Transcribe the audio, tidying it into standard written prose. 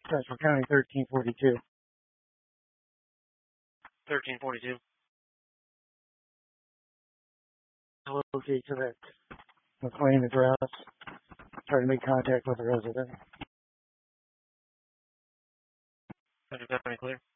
Central County 1342. 1342. Locate to that McLean address. Try to make contact with the resident. Central County clear.